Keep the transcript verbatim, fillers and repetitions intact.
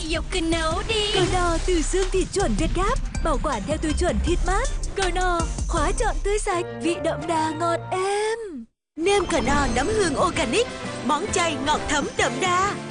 dục cứ nấu đi. Cờ no từ xương thịt chuẩn Việt Gáp, bảo quản theo tiêu chuẩn thịt mát. Cờ no khóa trọn tươi sạch, vị đậm đà ngọt êm. Nêm cờ no nấm hương organic, món chay ngọt thấm đậm đà.